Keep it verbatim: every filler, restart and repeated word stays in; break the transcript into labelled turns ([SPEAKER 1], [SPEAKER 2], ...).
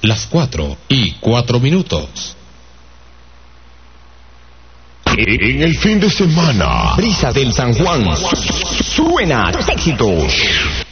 [SPEAKER 1] las cuatro y cuatro minutos.
[SPEAKER 2] En el fin de semana,
[SPEAKER 3] Brisa del San Juan. Suena tus éxitos.